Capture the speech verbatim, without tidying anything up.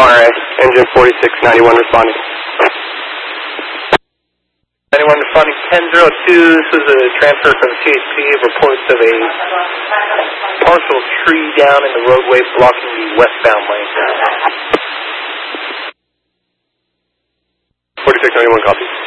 R A, engine forty-six ninety-one responding. ninety-one responding ten zero two, this is a transfer from C H P, reports of a partial tree down in the roadway blocking the westbound lane. forty-six ninety-one, copy.